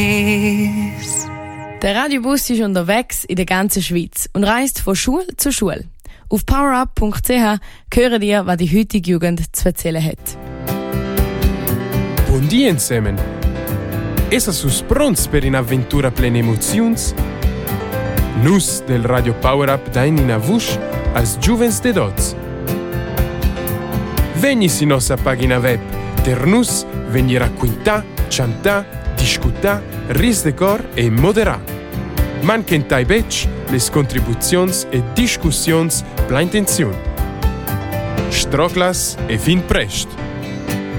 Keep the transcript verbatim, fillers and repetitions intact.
Der Radiobus ist unterwegs in der ganzen Schweiz und reist von Schule zu Schule. Auf powerup punkt c h hören ihr, was die heutige Jugend zu erzählen hat. Buon dia insieme! Essa sus pronts per un'avventura plena emozioni? Nus del Radio Power-Up dain in avush als Juvens de Doz. Vegni si nostra pagina web, ter nus vegni racquintà, chantà, discutà, ris de cor e moderà. Manquentai bec les contribuzions e discussions pla intenzione. Stroclas e fin prest.